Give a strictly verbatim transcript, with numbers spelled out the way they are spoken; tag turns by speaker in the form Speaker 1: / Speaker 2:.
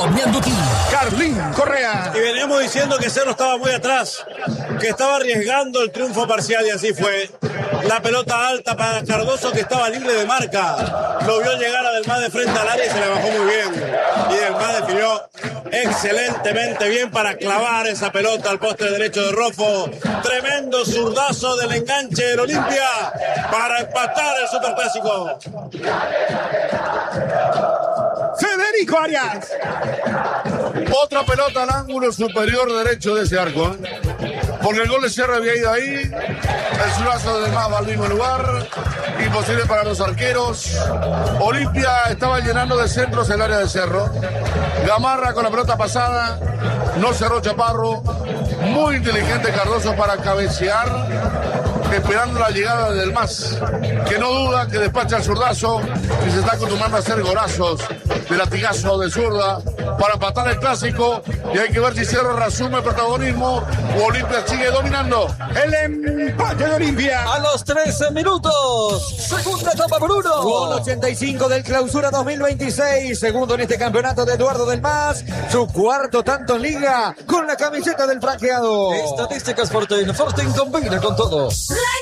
Speaker 1: Dominando Team.
Speaker 2: Carlín Correa.
Speaker 3: Y veníamos diciendo que Cerro estaba muy atrás, que estaba arriesgando el triunfo parcial y así fue. La pelota alta para Cardoso, que estaba libre de marca. Lo vio llegar a Delmas de frente al área y se le bajó muy bien. Y Delmas definió excelentemente bien para clavar esa pelota al poste derecho de Rofo. Tremendo zurdazo del enganche del Olimpia para empatar el Superclásico.
Speaker 2: Federico Arias.
Speaker 4: Otra pelota al ángulo superior derecho de ese arco, ¿eh? Porque el gol de Cerro había ido ahí. El zurdazo de Delmas va al mismo lugar. Imposible para los arqueros. Olimpia estaba llenando de centros el área de Cerro. Gamarra con la pelota pasada. No cerró Chaparro. Muy inteligente Cardoso para cabecear, esperando la llegada de Delmas, que no duda que despacha el zurdazo y se está acostumbrando a hacer golazos de latigazo de zurda para empatar el clásico. Y hay que ver si Cerro reasume el protagonismo o Olimpia sigue dominando.
Speaker 2: El empate de Olimpia.
Speaker 1: A los trece minutos. Segunda etapa por uno. Gol ochenta y cinco del Clausura dos mil veintiséis. Segundo en este campeonato de Eduardo Delmas. Su cuarto tanto en liga con la camiseta del franqueado. Estadísticas Fortin. Fortin combina con todo.